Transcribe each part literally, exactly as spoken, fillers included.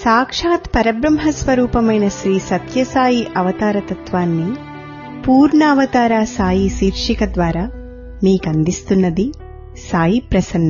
సాక్షాత్ పరబ్రహ్మస్వరూపమైన శ్రీ సత్యసాయి అవతారతత్వాన్ని పూర్ణావతార సాయి శీర్షిక ద్వారా మీకందిస్తున్నది సాయి ప్రసన్న.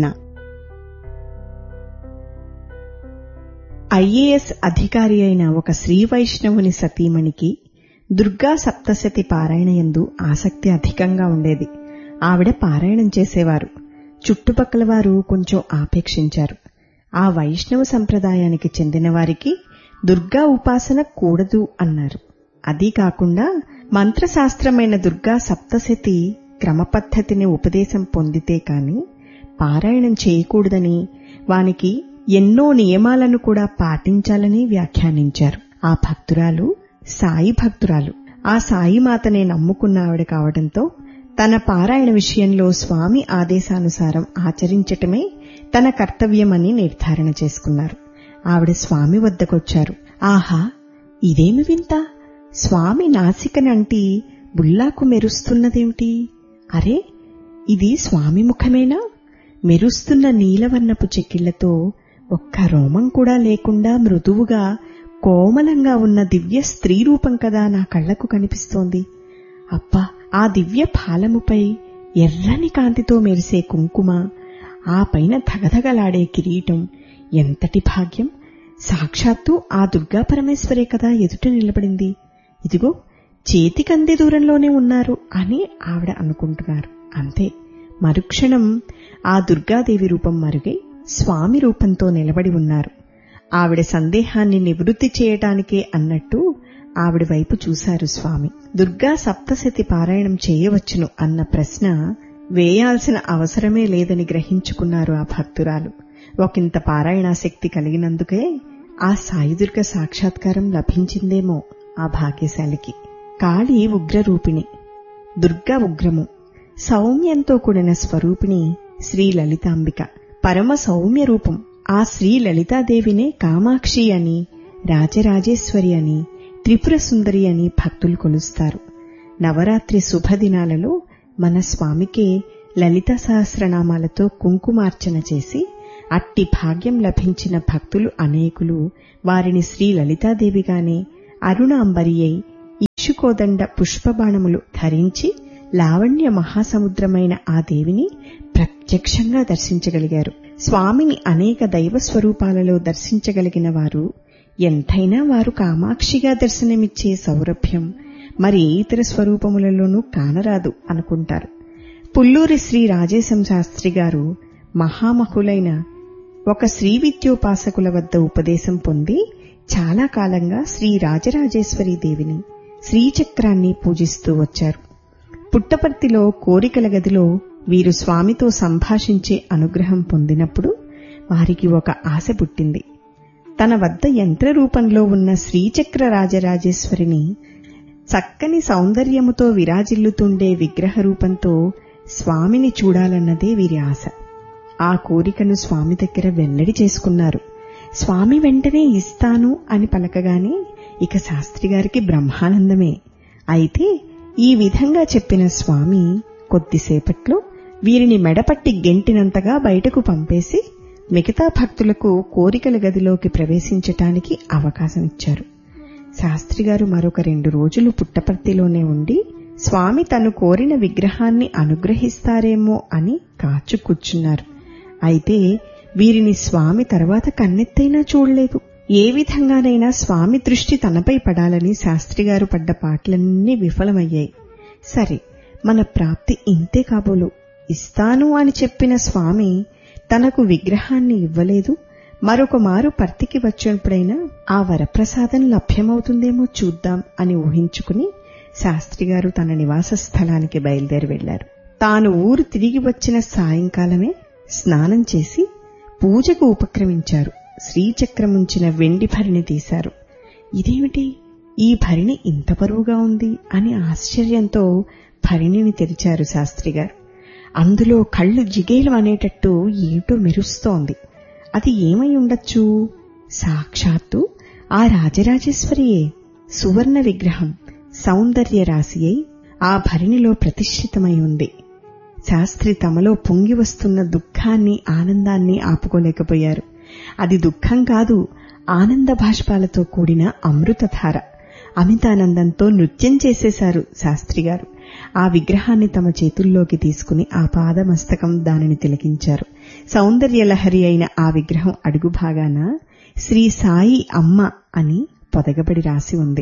ఐఏఎస్ అధికారి అయిన ఒక శ్రీ వైష్ణవుని సతీమణికి దుర్గా సప్తశతి పారాయణయందు ఆసక్తి అధికంగా ఉండేది. ఆవిడ పారాయణం చేసేవారు. చుట్టుపక్కల వారు కొంచెం ఆపేక్షించారు. ఆ వైష్ణవ సంప్రదాయానికి చెందిన వారికి దుర్గా ఉపాసన కూడదు అన్నారు. అదీ కాకుండా మంత్రశాస్త్రమైన దుర్గా సప్తశతి క్రమపద్ధతిని ఉపదేశం పొందితే కాని పారాయణం చేయకూడదని, వానికి ఎన్నో నియమాలను కూడా పాటించాలని వ్యాఖ్యానించారు. ఆ భక్తురాలు సాయి భక్తురాలు. ఆ సాయి మాతనే నమ్ముకున్న ఆవిడ కావడంతో తన పారాయణ విషయంలో స్వామి ఆదేశానుసారం ఆచరించటమే తన కర్తవ్యమని నిర్ధారణ చేసుకున్నారు. ఆవిడ స్వామి వద్దకొచ్చారు. ఆహా, ఇదేమి వింత! స్వామి నాసికనంటి బుల్లాకు మెరుస్తున్నదేమిటి? అరే, ఇది స్వామి ముఖమేనా? మెరుస్తున్న నీలవర్ణపు చెక్కిళ్లతో ఒక్క రోమం కూడా లేకుండా మృదువుగా కోమలంగా ఉన్న దివ్య స్త్రీ రూపం కదా నా కళ్లకు కనిపిస్తోంది. అబ్బా, ఆ దివ్య పాలముపై ఎర్రని కాంతితో మెరిసే కుంకుమ, ఆ పైన ధగధగలాడే కిరీటం, ఎంతటి భాగ్యం! సాక్షాత్తు ఆ దుర్గా పరమేశ్వరే కదా ఎదుట నిలబడింది. ఇదిగో చేతికందే దూరంలోనే ఉన్నారు అని ఆవిడ అనుకుంటున్నారు. అంతే, మరుక్షణం ఆ దుర్గాదేవి రూపం మరుగై స్వామి రూపంతో నిలబడి ఉన్నారు. ఆవిడ సందేహాన్ని నివృత్తి చేయటానికే అన్నట్టు ఆవిడ వైపు చూశారు స్వామి. దుర్గా సప్తశతి పారాయణం చేయవచ్చును అన్న ప్రశ్న వేయాల్సిన అవసరమే లేదని గ్రహించుకున్నారు ఆ భక్తురాలు. ఒకంత పారాయణాశక్తి కలిగినందుకే ఆ సాయిదుర్గ సాక్షాత్కారం లభించిందేమో ఆ భాగ్యశాలికి. కాళీ ఉగ్రరూపిణి, దుర్గా ఉగ్రము. సౌమ్యంతో కూడిన స్వరూపిణి శ్రీ లలితాంబిక. పరమ సౌమ్య రూపం. ఆ శ్రీ లలితాదేవినే కామాక్షి అని, రాజరాజేశ్వరి అని, త్రిపుర సుందరి అని భక్తులు కొలుస్తారు. నవరాత్రి శుభదినాలలో మన స్వామికే లలిత సహస్రనామాలతో కుంకుమార్చన చేసి అట్టి భాగ్యం లభించిన భక్తులు అనేకులు వారిని శ్రీ లలితాదేవిగానే అరుణాంబరి అయి ఇక్షుకోదండ పుష్పబాణములు ధరించి లావణ్య మహాసముద్రమైన ఆ దేవిని ప్రత్యక్షంగా దర్శించగలిగారు. స్వామిని అనేక దైవ స్వరూపాలలో దర్శించగలిగిన వారు ఎంతైనా వారు కామాక్షిగా దర్శనమిచ్చే సౌరభ్యం మరి ఇతర స్వరూపములలోనూ కానరాదు అనుకుంటారు. పుల్లూరి శ్రీ రాజేశం శాస్త్రి గారు మహామహులైన ఒక శ్రీ విద్యోపాసకుల వద్ద ఉపదేశం పొంది చాలా కాలంగా శ్రీ రాజరాజేశ్వరీ దేవిని, శ్రీచక్రాన్ని పూజిస్తూ వచ్చారు. పుట్టపర్తిలో కోరికల గదిలో వీరు స్వామితో సంభాషించే అనుగ్రహం పొందినప్పుడు వారికి ఒక ఆశ పుట్టింది. తన వద్ద యంత్ర రూపంలో ఉన్న శ్రీచక్ర రాజరాజేశ్వరిని చక్కని సౌందర్యముతో విరాజిల్లుతుండే విగ్రహ రూపంతో స్వామిని చూడాలన్నదే వీరి ఆశ. ఆ కోరికను స్వామి దగ్గర వెల్లడి చేసుకున్నారు. స్వామి వెంటనే ఇస్తాను అని పలకగానే ఇక శాస్త్రిగారికి బ్రహ్మానందమే. అయితే ఈ విధంగా చెప్పిన స్వామి కొద్దిసేపట్లో వీరిని మెడపట్టి గెంటినంతగా బయటకు పంపేసి మిగతా భక్తులకు కోరికల గదిలోకి ప్రవేశించటానికి అవకాశమిచ్చారు. శాస్త్రిగారు మరొక రెండు రోజులు పుట్టపర్తిలోనే ఉండి స్వామి తను కోరిన విగ్రహాన్ని అనుగ్రహిస్తారేమో అని కాచు కూర్చున్నారు. అయితే వీరిని స్వామి తర్వాత కన్నెత్తైనా చూడలేదు. ఏ విధంగానైనా స్వామి దృష్టి తనపై పడాలని శాస్త్రిగారు పడ్డ పాటలన్నీ విఫలమయ్యాయి. సరే, మన ప్రాప్తి ఇంతే కాబోలు. ఇస్తాను అని చెప్పిన స్వామి తనకు విగ్రహాన్ని ఇవ్వలేదు. మరొక మారు పర్తికి వచ్చినప్పుడైనా ఆ వరప్రసాదం లభ్యమవుతుందేమో చూద్దాం అని ఊహించుకుని శాస్త్రిగారు తన నివాస స్థలానికి బయలుదేరి వెళ్లారు. తాను ఊరు తిరిగి వచ్చిన సాయంకాలమే స్నానం చేసి పూజకు ఉపక్రమించారు. శ్రీచక్రముంచిన వెండి భరిణి తీశారు. ఇదేమిటి, ఈ భరిణి ఇంత బరువుగా ఉంది అని ఆశ్చర్యంతో భరిణిని తెరిచారు శాస్త్రిగారు. అందులో కళ్ళు జిగేలు అనేటట్టు ఏటో మెరుస్తోంది. అది ఏమై ఉండొచ్చు? సాక్షాత్తు ఆ రాజరాజేశ్వరియే. సువర్ణ విగ్రహం సౌందర్య రాశి అయి ఆ భరిణిలో ప్రతిష్ఠితమై ఉంది. శాస్త్రి తమలో పొంగి వస్తున్న దుఃఖాన్ని ఆనందాన్ని ఆపుకోలేకపోయారు. అది దుఃఖం కాదు, ఆనంద భాష్పాలతో కూడిన అమృతధార. అమితానందంతో నృత్యం చేసేశారు శాస్త్రిగారు. ఆ విగ్రహాన్ని తమ చేతుల్లోకి తీసుకుని ఆ పాదమస్తకం దానిని తిలకించారు. సౌందర్యలహరి అయిన ఆ విగ్రహం అడుగు భాగాన శ్రీ సాయి అమ్మ అని పొదగబడి రాసి ఉంది.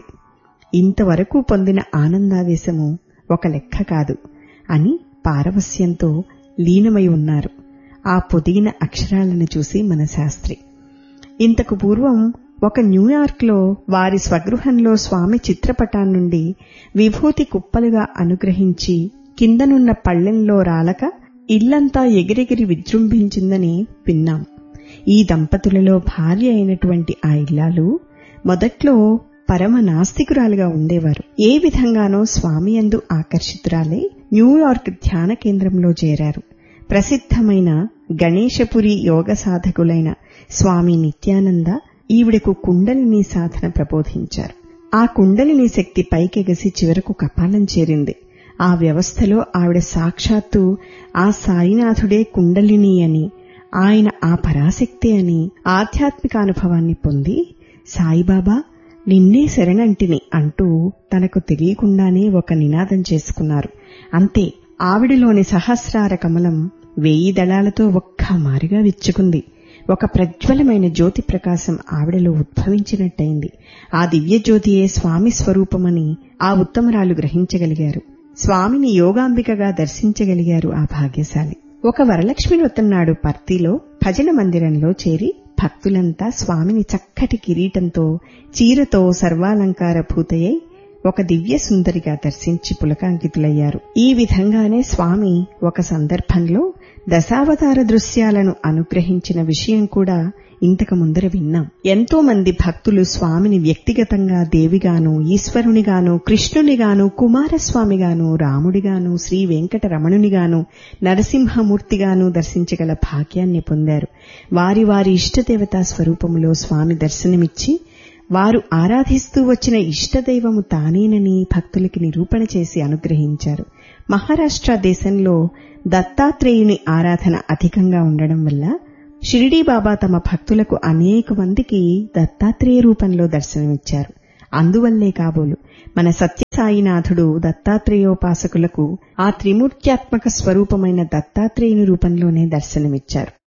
ఇంతవరకు పొందిన ఆనందావేశము ఒక లెక్క కాదు అని పారవస్యంతో లీనమై ఉన్నారు ఆ పొదిగిన అక్షరాలను చూసి మన శాస్త్రి. ఇంతకు పూర్వం ఒక న్యూయార్క్లో వారి స్వగృహంలో స్వామి చిత్రపటాన్నుండి విభూతి కుప్పలుగా అనుగ్రహించి కిందనున్న పళ్ళెంలో రాలక ఇల్లంతా ఎగిరెగిరి విజృంభించిందని విన్నాం. ఈ దంపతులలో భార్య అయినటువంటి ఆ ఇల్లాలు మొదట్లో పరమ నాస్తికురాలుగా ఉండేవారు. ఏ విధంగానో స్వామియందు ఆకర్షితురాలై న్యూయార్క్ ధ్యాన కేంద్రంలో చేరారు. ప్రసిద్ధమైన గణేశపురి యోగ సాధకులైన స్వామి నిత్యానంద ఈవిడకు కుండలిని సాధన ప్రబోధించారు. ఆ కుండలిని శక్తి పైకెగసి చివరకు కపాలం చేరింది. ఆ వ్యవస్థలో ఆవిడ సాక్షాత్తు ఆ సాయినాథుడే కుండలిని అని, ఆయన ఆ పరాశక్తి అని ఆధ్యాత్మికానుభవాన్ని పొంది సాయిబాబా నిన్నే శరణంటిని అంటూ తనకు తెలియకుండానే ఒక నినాదం చేసుకున్నారు. అంతే, ఆవిడలోని సహస్రార కమలం వేయి దళాలతో ఒక్క మారిగా విచ్చుకుంది. ఒక ప్రజ్వలమైన జ్యోతి ప్రకాశం ఆవిడలో ఉద్భవించినట్టయింది. ఆ దివ్యజ్యోతియే స్వామి స్వరూపమని ఆ ఉత్తమరాలు గ్రహించగలిగారు. స్వామిని యోగాంబికగా దర్శించగలిగారు ఆ భాగ్యశాలి. ఒక వరలక్ష్మి వ్రతం నాడు పర్తిలో భజన మందిరంలో చేరి భక్తులంతా స్వామిని చక్కటి కిరీటంతో చీరతో సర్వాలంకార భూతయ్యై ఒక దివ్య సుందరిగా దర్శించి పులకాంకితులయ్యారు. ఈ విధంగానే స్వామి ఒక సందర్భంలో దశావతార దృశ్యాలను అనుగ్రహించిన విషయం కూడా ఇంతకు ముందర విన్నాం. ఎంతో మంది భక్తులు స్వామిని వ్యక్తిగతంగా దేవిగాను, ఈశ్వరునిగాను, కృష్ణునిగాను, కుమారస్వామిగాను, రాముడిగాను, శ్రీ వెంకటరమణునిగాను, నరసింహమూర్తిగాను దర్శించగల భాగ్యాన్ని పొందారు. వారి వారి ఇష్టదేవతా స్వరూపములో స్వామి దర్శనమిచ్చి వారు ఆరాధిస్తూ వచ్చిన ఇష్టదైవము తానేనని భక్తులకి నిరూపణ చేసి అనుగ్రహించారు. మహారాష్ట్ర దేశంలో దత్తాత్రేయుని ఆరాధన అధికంగా ఉండడం వల్ల షిరిడీ బాబా తమ భక్తులకు అనేక మందికి దత్తాత్రేయ రూపంలో దర్శనమిచ్చారు. అందువల్లే కాబోలు మన సత్యసాయినాథుడు దత్తాత్రేయోపాసకులకు ఆ త్రిమూర్త్యాత్మక స్వరూపమైన దత్తాత్రేయుని రూపంలోనే దర్శనమిచ్చారు.